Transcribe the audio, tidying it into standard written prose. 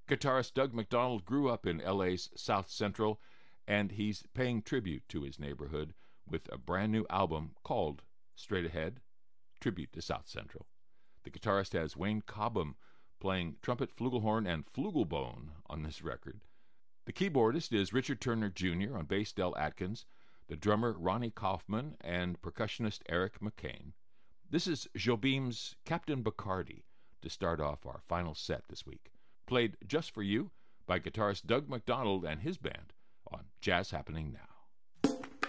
Guitarist Doug McDonald grew up in LA's South Central, and he's paying tribute to his neighborhood with a brand new album called Straight Ahead, Tribute to South Central. The guitarist has Wayne Cobham playing trumpet, flugelhorn, and flugelbone on this record. The keyboardist is Richard Turner Jr. on bass, Del Atkins, the drummer Ronnie Kaufman, and percussionist Eric McCain. This is Jobim's Captain Bacardi to start off our final set this week, played just for you by guitarist Doug McDonald and his band on Jazz Happening Now.